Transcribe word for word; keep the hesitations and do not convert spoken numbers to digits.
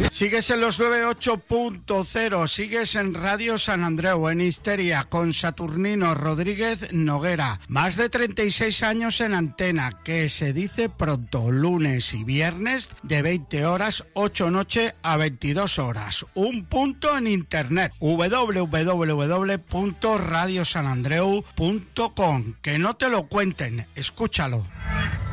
Sigues en los noventa y ocho punto cero, sigues en Radio San Andreu, en Histeria, con Saturnino Rodríguez Noguera. Más de treinta y seis años en antena, que se dice pronto, lunes y viernes de veinte horas, ocho noche a veintidós horas. Un punto en internet, doble u doble u doble u punto radio san andreu punto com. Que no te lo cuenten, escúchalo.